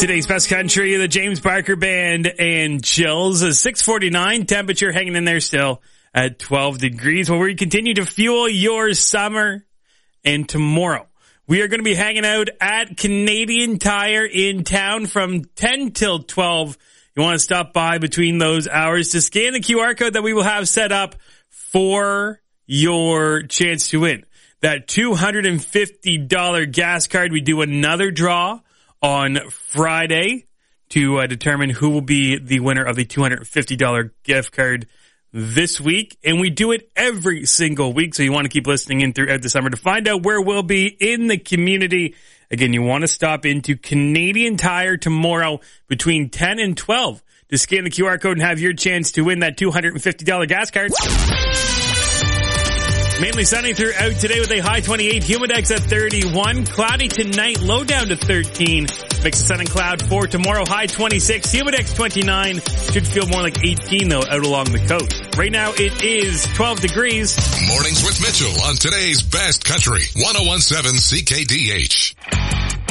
Today's best country, the James Barker Band and Chills. A 6:49 temperature hanging in there still at 12 degrees. Well, we continue to fuel your summer. And tomorrow, we are going to be hanging out at Canadian Tire in town from 10 till 12. You want to stop by between those hours to scan the QR code that we will have set up for your chance to win that $250 gas card. We do another draw on Friday to determine who will be the winner of the $250 gift card this week. And we do it every single week, so you want to keep listening in throughout the summer to find out where we'll be in the community. Again, you want to stop into Canadian Tire tomorrow between 10 and 12 to scan the QR code and have your chance to win that $250 gas card. Mainly sunny throughout today with a high 28, humidex at 31, cloudy tonight, low down to 13, mix of sun and cloud for tomorrow, high 26, humidex 29, should feel more like 18 though out along the coast. Right now it is 12 degrees. Mornings with Mitchell on today's best country, 101.7 CKDH.